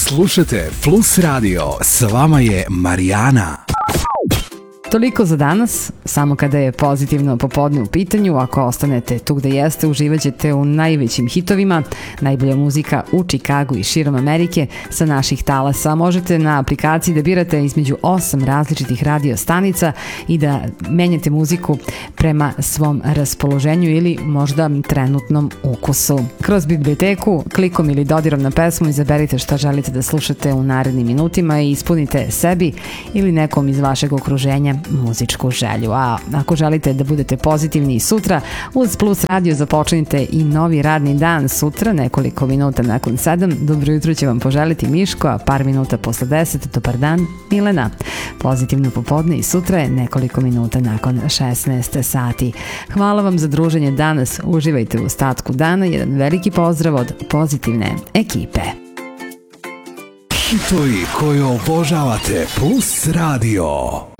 Slušajte Plus Radio, s vama je Marijana. Toliko za danas, samo kada je pozitivno popodne u pitanju. Ako ostanete tu gde jeste, uživat ćete u najvećim hitovima, najbolja muzika u Čikagu i širom Amerike sa naših talasa. Možete na aplikaciji da birate između 8 različitih radio stanica i da menjate muziku prema svom raspoloženju ili možda trenutnom ukusu. Kroz biblioteku, klikom ili dodirom na pesmu izaberite šta želite da slušate u narednim minutima i ispunite sebi ili nekom iz vašeg okruženja muzičku želju. A ako želite da budete pozitivni i sutra, uz Plus Radio započnite i novi radni dan sutra, nekoliko minuta nakon 7. Dobro jutro će vam poželiti Miško, a par minuta posle 10. Dobar dan, Milena. Pozitivno popodne i sutra je nekoliko minuta nakon 16 sati. Hvala vam za druženje danas. Uživajte u ostatku dana. Jedan veliki pozdrav od pozitivne ekipe. Hitovi koje obožavate, Plus Radio.